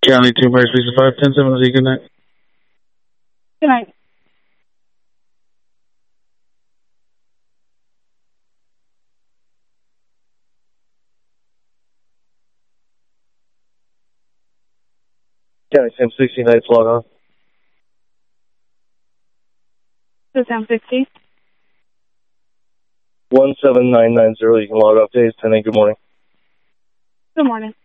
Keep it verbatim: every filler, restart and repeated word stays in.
County two, Fire Station five ten seven, good night. Good night. County Sam sixty, Nights, log on. This is Sam sixty. one seven nine nine zero, you can log off days ten eight, good morning. Good morning.